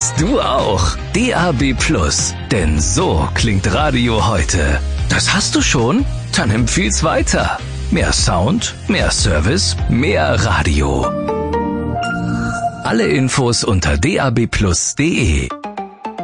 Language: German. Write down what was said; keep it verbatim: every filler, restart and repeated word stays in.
Jetzt du auch. D A B Plus. Denn so klingt Radio heute. Das hast du schon? Dann empfiehl's weiter. Mehr Sound, mehr Service, mehr Radio. Alle Infos unter d a b plus punkt d e.